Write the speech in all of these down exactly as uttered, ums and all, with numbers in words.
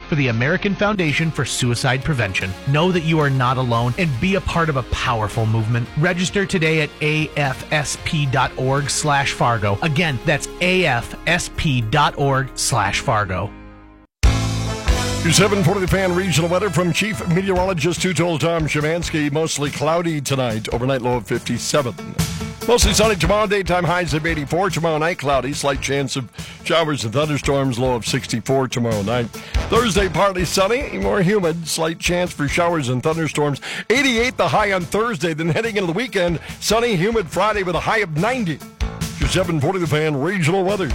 for the American Foundation for Suicide Prevention. Know that you are not alone and be a part of a powerful movement. Register today at afsp.org slash Fargo. Again, that's afsp.org slash Fargo. Your seven forty The Fan regional weather from Chief Meteorologist who told Tom Szymanski. Mostly cloudy tonight, overnight low of fifty-seven. Mostly sunny tomorrow, daytime highs of eighty-four. Tomorrow night, cloudy, slight chance of showers and thunderstorms, low of sixty-four tomorrow night. Thursday, partly sunny, more humid, slight chance for showers and thunderstorms. eighty-eight the high on Thursday, then heading into the weekend, sunny, humid Friday with a high of ninety. Your seven forty The Fan regional weather.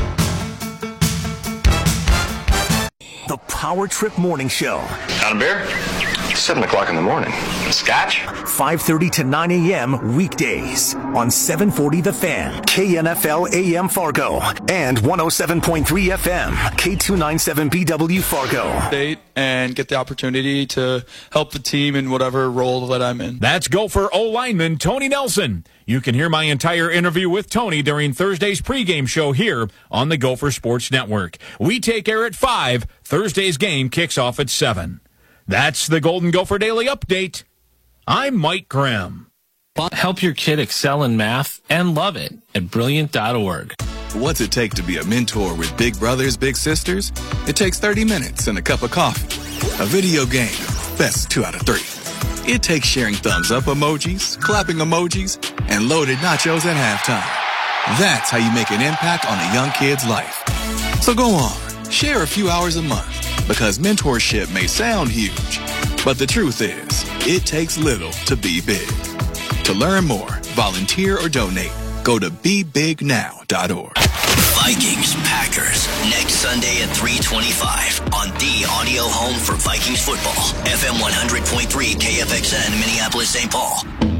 The Power Trip Morning Show. Got a beer? seven o'clock in the morning. Scotch? five thirty to nine a.m. weekdays on seven forty The Fan, K N F L A M Fargo, and one oh seven point three F M, K two ninety-seven B W Fargo. And get the opportunity to help the team in whatever role that I'm in. That's Gopher O-lineman Tony Nelson. You can hear my entire interview with Tony during Thursday's pregame show here on the Gopher Sports Network. We take air at five. Thursday's game kicks off at seven. That's the Golden Gopher Daily Update. I'm Mike Graham. Help your kid excel in math and love it at brilliant dot org. What's it take to be a mentor with big brothers, big sisters? It takes thirty minutes and a cup of coffee. A video game, best two out of three. It takes sharing thumbs up emojis, clapping emojis, and loaded nachos at halftime. That's how you make an impact on a young kid's life. So go on, share a few hours a month, because mentorship may sound huge, but the truth is, it takes little to be big. To learn more, volunteer, or donate, go to be big now dot org. Vikings Packers next Sunday at three twenty-five on the audio home for Vikings football. F M one hundred point three K F X N Minneapolis, Saint Paul.